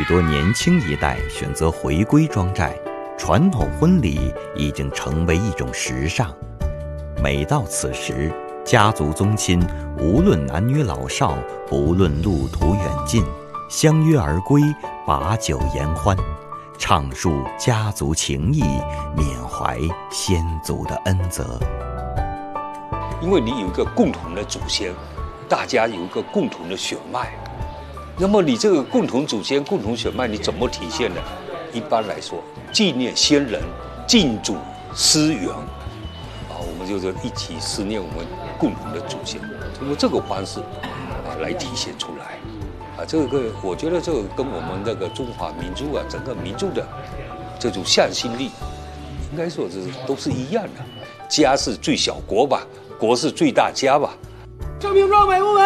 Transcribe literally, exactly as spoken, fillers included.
许多年轻一代选择回归庄寨，传统婚礼已经成为一种时尚。每到此时，家族宗亲无论男女老少，不论路途远近，相约而归，把酒言欢，畅述家族情谊，缅怀先祖的恩泽。 因为你有一个共同的祖先，大家有一个共同的血脉，那么你这个共同祖先、共同血脉，你怎么体现呢？一般来说，纪念先人，敬祖思源，啊，我们就是一起思念我们共同的祖先，通过这个方式啊来体现出来。啊，这个我觉得这个跟我们这个中华民族啊，整个民族的这种向心力，应该说是都是一样的。家是最小国吧，国是最大家吧。 郑平庄美不美？